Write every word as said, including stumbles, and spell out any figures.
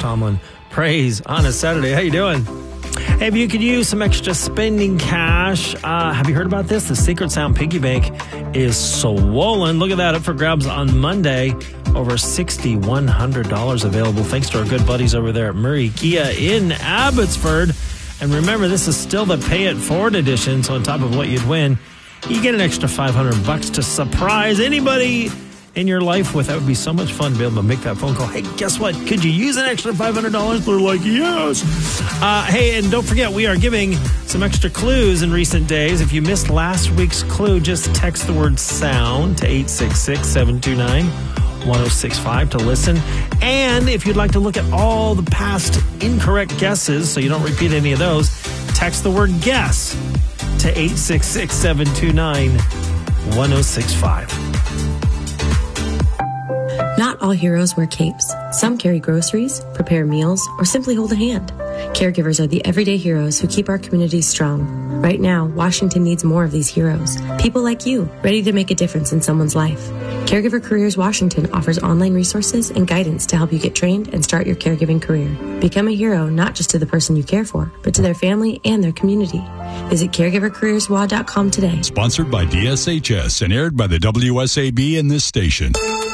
Tomlin. Praise on a Saturday. How you doing? Hey, if you could use some extra spending cash, uh, have you heard about this? The Secret Sound Piggy Bank is swollen. Look at that, up for grabs on Monday. Over six thousand one hundred dollars available thanks to our good buddies over there at Murray Kia in Abbotsford. And remember, this is still the Pay It Forward edition, so on top of what you'd win, you get an extra five hundred bucks to surprise anybody in your life with. That would be so much fun to be able to make that phone call. Hey, guess what? Could you use an extra five hundred dollars? They're like, yes. Uh, hey, and don't forget, we are giving some extra clues in recent days. If you missed last week's clue, just text the word SOUND to eight six six, seven two nine, one oh six five to listen. And if you'd like to look at all the past incorrect guesses so you don't repeat any of those, text the word GUESS to eight six six, seven two nine, one oh six five. Not all heroes wear capes. Some carry groceries, prepare meals, or simply hold a hand. Caregivers are the everyday heroes who keep our communities strong. Right now, Washington needs more of these heroes. People like you, ready to make a difference in someone's life. Caregiver Careers Washington offers online resources and guidance to help you get trained and start your caregiving career. Become a hero not just to the person you care for, but to their family and their community. Visit caregiver careers w a dot com today. Sponsored by D S H S and aired by the W S A B in this station.